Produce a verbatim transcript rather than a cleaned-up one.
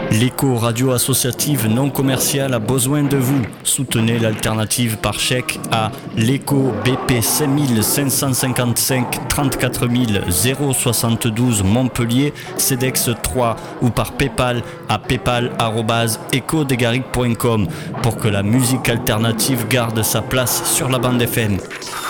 L'écho radio associative non commerciale a besoin de vous. Soutenez l'alternative par chèque à l'écho B P cinq cinq cinq cinq trente-quatre mille soixante-douze Montpellier, CEDEX trois ou par Paypal à paypal arobase echo degaric point com pour que la musique alternative garde sa place sur la bande F M.